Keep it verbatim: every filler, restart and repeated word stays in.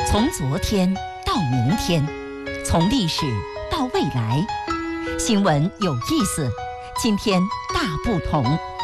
从昨天到明天，从历史到未来，新闻有意思，今天大不同。